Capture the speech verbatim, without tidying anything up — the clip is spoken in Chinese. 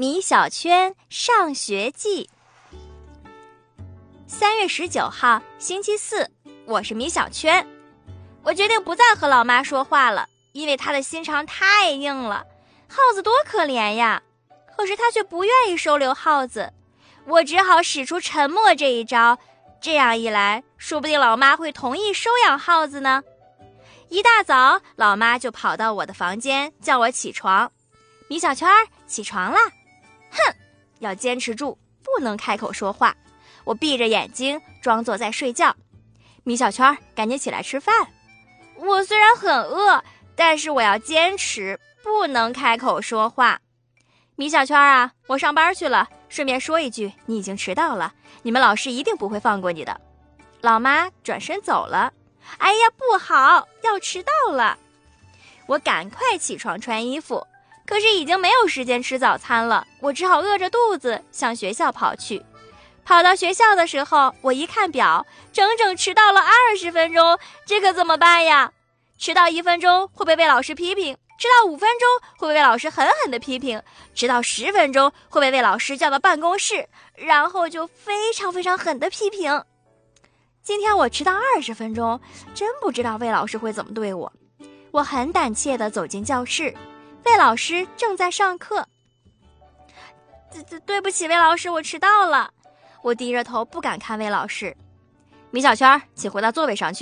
米小圈上学记。三月十九号，星期四，我是米小圈。我决定不再和老妈说话了，因为她的心肠太硬了。耗子多可怜呀，可是她却不愿意收留耗子。我只好使出沉默这一招，这样一来，说不定老妈会同意收养耗子呢。一大早，老妈就跑到我的房间，叫我起床。米小圈，起床啦！哼，要坚持住，不能开口说话。我闭着眼睛，装作在睡觉。米小圈，赶紧起来吃饭。我虽然很饿，但是我要坚持，不能开口说话。米小圈啊，我上班去了，顺便说一句，你已经迟到了，你们老师一定不会放过你的。老妈转身走了。哎呀，不好，要迟到了。我赶快起床穿衣服，可是已经没有时间吃早餐了，我只好饿着肚子向学校跑去。跑到学校的时候，我一看表，整整迟到了二十分钟，这可怎么办呀？迟到一分钟会被被老师批评，迟到五分钟会被被老师狠狠地批评，迟到十分钟会被被老师叫到办公室，然后就非常非常狠地批评。今天我迟到二十分钟，真不知道魏老师会怎么对我。我很胆怯地走进教室，魏老师正在上课。对对不起，魏老师，我迟到了。我低着头不敢看魏老师。米小圈，请回到座位上去。